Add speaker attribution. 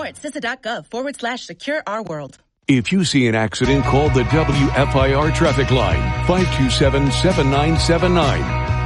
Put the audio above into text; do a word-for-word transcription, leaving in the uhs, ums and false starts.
Speaker 1: at C I S A.gov forward slash secure our world.
Speaker 2: If you see an accident, call the W F I R traffic line, five two seven, seven nine seven nine.